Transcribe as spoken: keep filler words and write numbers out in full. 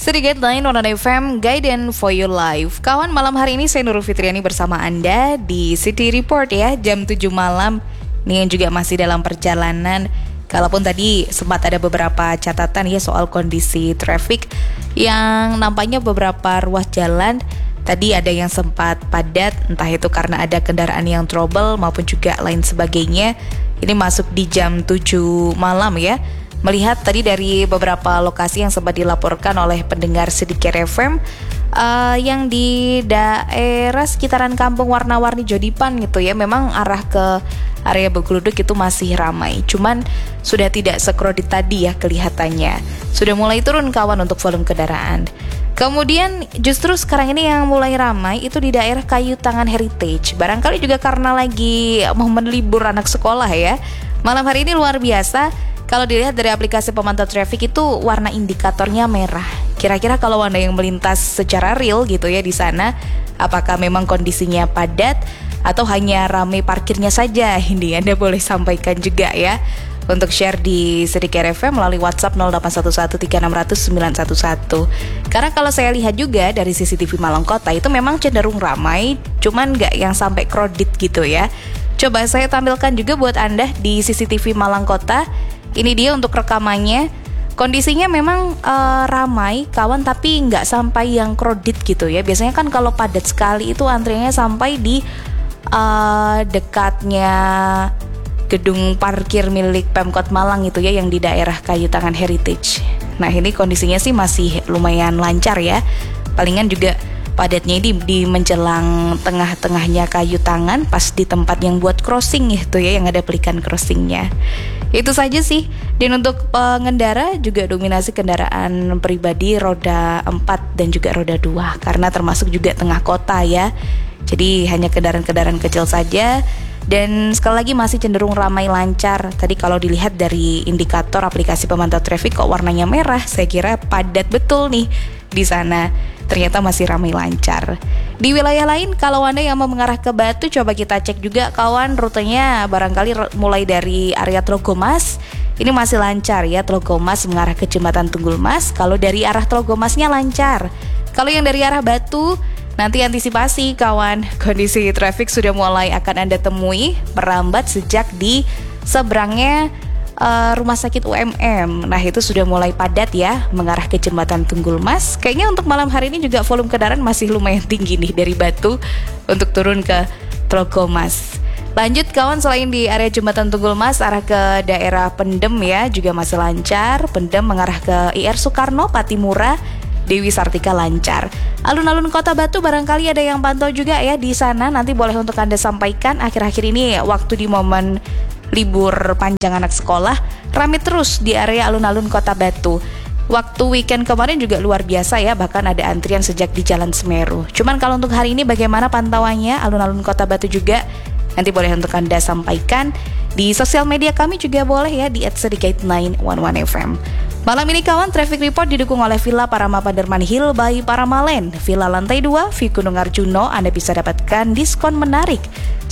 Sedikit lain Nona F M, Guidance for Your Life. Kawan, malam hari ini saya Nurul Fitriani bersama Anda di City Report ya, jam tujuh malam. Ini yang juga masih dalam perjalanan. Kalaupun tadi sempat ada beberapa catatan ya soal kondisi traffic yang nampaknya beberapa ruas jalan tadi ada yang sempat padat, entah itu karena ada kendaraan yang trouble maupun juga lain sebagainya. Ini masuk di jam tujuh malam ya. Melihat tadi dari beberapa lokasi yang sempat dilaporkan oleh pendengar Sedikit F M uh, yang di daerah sekitaran Kampung Warna-Warni Jodipan gitu ya, memang arah ke area Begluduk itu masih ramai. Cuman sudah tidak sekrodit tadi ya kelihatannya. Sudah mulai turun kawan untuk volume kendaraan. Kemudian justru sekarang ini yang mulai ramai itu di daerah Kayu Tangan Heritage. Barangkali juga karena lagi momen libur anak sekolah ya. Malam hari ini luar biasa. Kalau dilihat dari aplikasi pemantau traffic itu warna indikatornya merah. Kira-kira kalau Anda yang melintas secara real gitu ya di sana, apakah memang kondisinya padat atau hanya ramai parkirnya saja? Ini Anda boleh sampaikan juga ya. Untuk share di Sedikit F M melalui WhatsApp nol delapan satu satu tiga enam nol nol sembilan satu satu. Karena kalau saya lihat juga dari C C T V Malang Kota itu memang cenderung ramai, cuman nggak yang sampai crowded gitu ya. Coba saya tampilkan juga buat Anda di C C T V Malang Kota. Ini dia untuk rekamannya. Kondisinya memang uh, ramai kawan, tapi nggak sampai yang crowded gitu ya. Biasanya kan kalau padat sekali itu antriannya sampai di uh, dekatnya gedung parkir milik Pemkot Malang itu ya, yang di daerah Kayu Tangan Heritage. Nah ini kondisinya sih masih lumayan lancar ya. Palingan juga padatnya di, di menjelang tengah-tengahnya Kayu Tangan, pas di tempat yang buat crossing itu ya, yang ada pelikan crossingnya. Itu saja sih. Dan untuk pengendara juga dominasi kendaraan pribadi roda empat dan juga roda dua, karena termasuk juga tengah kota ya. Jadi hanya kendaraan-kendaraan kecil saja. Dan sekali lagi masih cenderung ramai lancar. Tadi kalau dilihat dari indikator aplikasi pemantau traffic kok warnanya merah, saya kira padat betul nih di sana. Ternyata masih ramai lancar. Di wilayah lain kalau Anda yang mau mengarah ke Batu, coba kita cek juga kawan rutenya. Barangkali mulai dari area Tlogomas ini masih lancar ya, Tlogomas mengarah ke Jembatan Tunggul Mas. Kalau dari arah Tlogomasnya lancar. Kalau yang dari arah Batu, nanti antisipasi kawan, kondisi traffic sudah mulai akan Anda temui merambat sejak di seberangnya uh, Rumah Sakit U M M. Nah itu sudah mulai padat ya, mengarah ke Jembatan Tunggul Mas. Kayaknya untuk malam hari ini juga volume kendaraan masih lumayan tinggi nih dari Batu untuk turun ke Tlogomas. Lanjut kawan, selain di area Jembatan Tunggul Mas, arah ke daerah Pendem ya juga masih lancar. Pendem mengarah ke I R Soekarno, Patimura, Dewi Sartika lancar. Alun-alun Kota Batu barangkali ada yang pantau juga ya di sana. Nanti boleh untuk Anda sampaikan. Akhir-akhir ini waktu di momen libur panjang anak sekolah ramai terus di area alun-alun Kota Batu. Waktu weekend kemarin juga luar biasa ya, bahkan ada antrian sejak di Jalan Semeru. Cuman kalau untuk hari ini bagaimana pantauannya alun-alun Kota Batu juga? Nanti boleh untuk Anda sampaikan di sosial media kami juga boleh ya, di at sedikit sembilan satu satu F M. Malam ini kawan, traffic report didukung oleh Villa Parama Paderman Hill by Paramalen. Villa lantai dua, V Gunung Arjuno, Anda bisa dapatkan diskon menarik.